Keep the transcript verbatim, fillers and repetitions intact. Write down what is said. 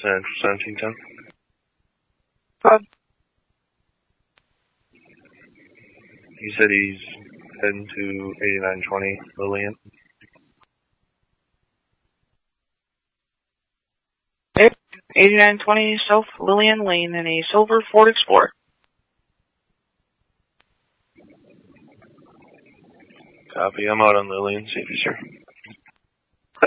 Central seventeen ten. Bob. He said he's heading to eighty-nine twenty Lillian. eighty-nine twenty South Lillian Lane in a silver Ford Explorer. Copy. I'm out on Lillian. Safety, sir.